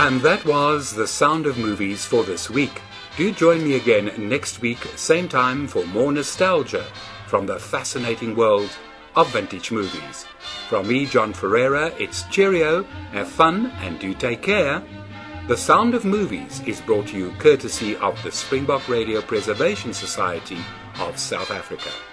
And that was The Sound of Movies for this week. Do join me again next week, same time, for more nostalgia from the fascinating world of vintage movies. From me, John Ferreira, it's cheerio, have fun, and do take care. The Sound of Movies is brought to you courtesy of the Springbok Radio Preservation Society of South Africa.